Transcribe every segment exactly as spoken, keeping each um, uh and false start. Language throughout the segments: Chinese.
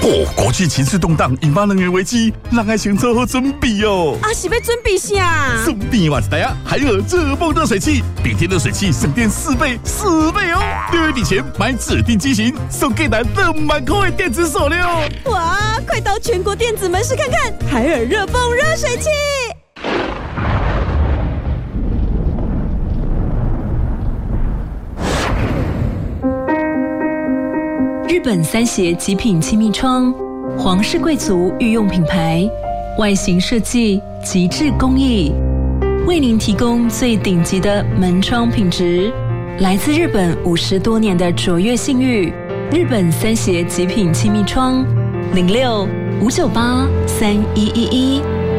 哦，国际情绪动荡，引发能源危机，让爱情做好准备哦。 啊，是要准备啥？ 准备哇塞啊！海尔热风热水器，顶天热水器省电四倍，四倍哦！六月底前买指定机型，送给咱两万块的电子手链哦！ 哇，快到全国电子门市看看，海尔热风热水器。 日本三协极品气密窗，皇室贵族御用品牌，外形设计极致工艺，为您提供最顶级的门窗品质。来自日本五十多年的卓越信誉，日本三协极品气密窗，零六五九八三一一一。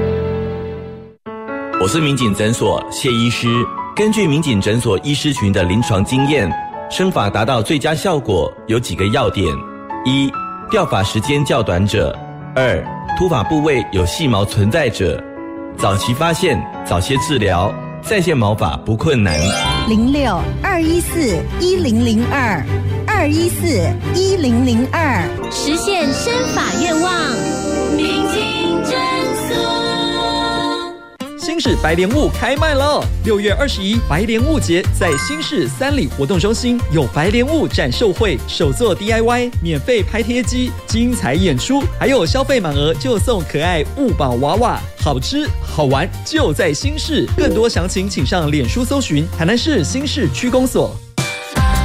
我是民警诊所谢医师，根据民警诊所医师群的临床经验，生发达到最佳效果有几个要点：一、掉发时间较短者；二、秃发部位有细毛存在者。早期发现，早些治疗，再现毛发不困难。 零六二一四一零零二二一四一零零二， 实现生发愿望。民警诊所。 新式白莲雾开卖了！六月二十一白莲雾节在新市三里活动中心有白莲雾展售会，手作 D I Y， 免费拍贴机，精彩演出，还有消费满额就送可爱雾宝娃娃，好吃好玩就在新市。更多详情请上脸书搜寻台南市新市区公所。